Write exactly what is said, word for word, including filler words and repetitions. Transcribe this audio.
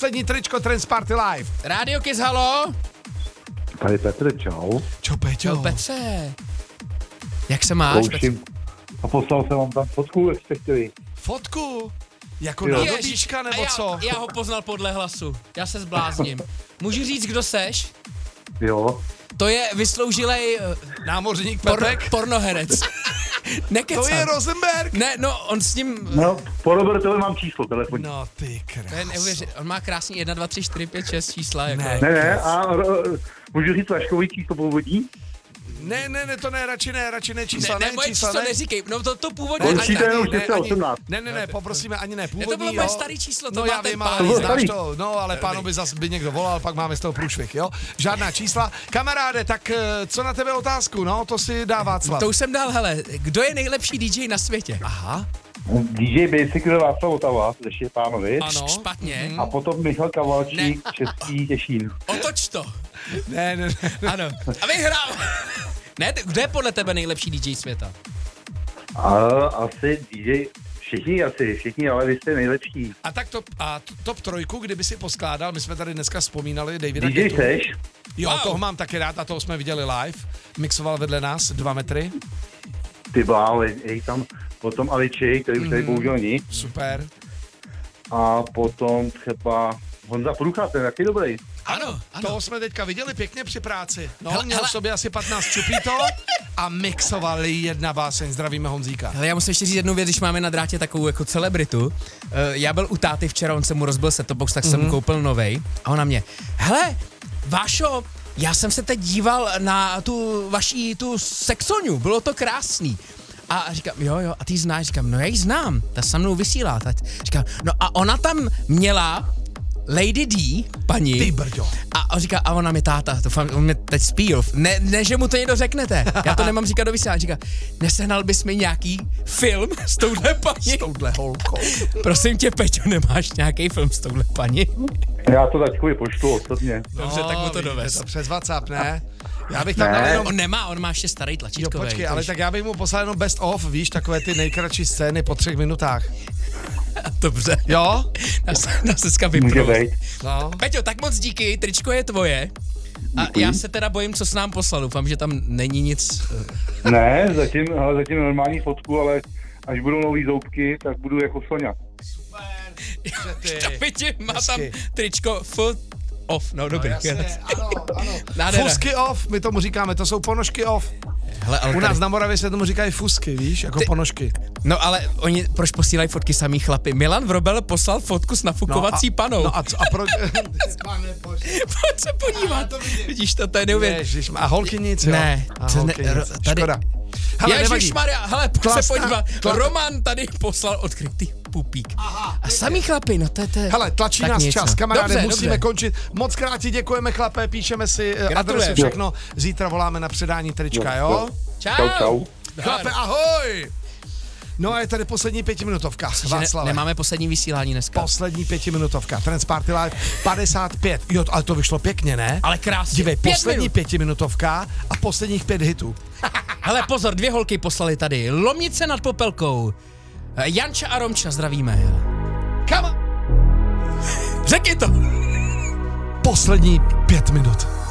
poslední tričko Trends Party Live. Radio Kiss, halo. Tady Petr, čau. Čau, Peťo. Čau, Petře. Jak se máš, Petře? A poslal jsem vám tam fotku, jak jste chtěli. Fotku? Jako Jo. nádobíčka nebo já, co? Já ho poznal podle hlasu. Já se zblázním. Můžu říct, kdo seš? Jo. To je vysloužilej Námořník por, Petek? pornoherec. Nekecám. To je Rosenberg? Ne, no, on s ním... No, po Robertovi mám číslo telefonní. No ty krás. To je neuvěřitelné. On má krásný jedna, dva, tři, čtyři, pět, šest čísla. Jako. Ne. Ne, ne, a ro, můžu říct Vaškový číslo původní? Ne, ne, ne, to ne, radši ne, radši ne, čísla ne, ne, ne, moje čísla číslo ne. neříkej, no to, to původně... Určitě jenom ne, šest ani- osmnáct. Ne, ne, ne, poprosíme ani ne, původní, Je to bylo jo. moje starý číslo, to No má já ten vím, pán. ale To bylo znáš starý. to, no ale pánovi zas by někdo volal, pak máme z toho průšvih, jo. Žádná čísla. Kamaráde, tak eh, co na tebe otázku, no, to si dá Václav. To už jsem dal, hele, kdo je nejlepší D J na světě? Aha. D J Basic Václav Otava, ze Štěpánovi. Ano. Špatně. A potom Michal Kavalčík, Český Těšín. Otoč to. Ne, ne, ne. Ano. A vyhrál. Ne, t- kdo je podle tebe nejlepší D J světa? A asi D J, všichni asi, všichni, ale vy jste nejlepší. A tak top, a t- top trojku, kdyby si poskládal, my jsme tady dneska vzpomínali Davida D J Guettu. seš? Jo, Wow. toho mám taky rád a toho jsme viděli live. Mixoval vedle nás dva metry. Ty blále, je tam potom Aličej, který už tady bohužel nic. Super. A potom třeba Honza Prucha, ten je taky dobrý. Ano, ano. Toho jsme teďka viděli pěkně při práci. No, Hele, měl hele. v sobě asi patnáct čupítov a mixovali jedna báseň. Zdravíme Honzíka. Hele, já musím ještě říct jednu věc, když máme na drátě takovou jako celebritu. Uh, já byl u táty včera, on se mu rozbil set-top box, tak jsem mu koupil novej. A ona mě, hele, Vášo, já jsem se teď díval na tu vaší tu sexoňu, bylo to krásný. A říkám, jo, jo, a ty ji znáš? Říkám, no já ji znám, ta se mnou vysílá. Ta, říkám, no a ona tam měla Lady D, paní. Ty brďo. A on říká, a ona mi táta, to fakt, on mě teď spíl. Ne, ne, že mu to někdo řeknete. Já to nemám říkat do vysílání. Říká, nesehnal bys mi nějaký film s touhle paní? S touhle holkou. Prosím tě, Peťo, nemáš nějaký film s touhle paní? Já to taťkovi pošlu ostatně. Dobře, tak mu to vidíte dovez. To přes WhatsApp, ne? Já bych tam Ne. dal jenom... On nemá, on má ještě starý Jo, tlačítkový. počkej, ale tak já bych mu poslal jenom best of, víš, takové ty nejkratší scény po třech minutách. Dobře. Jo? Nás, nás dneska Může vyprout. být. No. Peťo, tak moc díky, tričko je tvoje. A Děkuji. já se teda bojím, co jsi nám poslal. Doufám, že tam není nic. Ne, zatím, ale zatím normální fotku, ale až budou nový zoubky, tak budu jako Sonja. Ta Peti má tam Hezky. tričko full off. No dobrý. Jasně, ano, ano. Nádhera. Fusky off, my tomu říkáme, to jsou ponožky off. Hele, ale U nás tady, na Moravě se tomu říkají fusky, víš, jako Ty- ponožky. no ale oni proč posílají fotky samý chlapy? Milan Vrobel poslal fotku s nafukovací a, panou. No a, co- a proč? Pojď se podívat. Vidíš to, to je neuvěřitelné. Ježiš, a holky nic, jo? Ne, a to holky ne- nic. ro- tady- Škoda. Hele, nevadí. Ježišmarja, hele, pojď Klasná- se podívat. kla- Roman tady poslal odkrytý pupík. A samý chlapi, no to je... To je Hele, tlačí tak nás něco. čas, kamaráde, Dobře, musíme dobře. končit. Moc krát ti děkujeme, chlapé, píšeme si eh, Gratulujem. adresu, všechno. Zítra voláme na předání trička, Jo, jo? jo. Čau. Čau, čau. Chlape, ahoj! No a je tady poslední pětiminutovka, Že ne, Václave. nemáme poslední vysílání dneska. Poslední pětiminutovka, Trends Party Live padesát pět. Jo, ale to vyšlo pěkně, ne? Ale krásně. Dívej, Pět poslední minut. pětiminutovka a posledních pět hitů. Hele, pozor, dvě holky poslali tady. Lomnice nad Popelkou. Eh, Janča a Romča, zdravíme. Come on. Řekni to. Poslední pět minut.